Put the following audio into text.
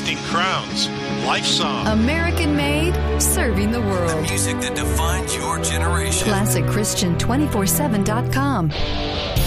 Casting Crowns, Life Song. American made, serving the world. The music that defines your generation. ClassicChristian247.com.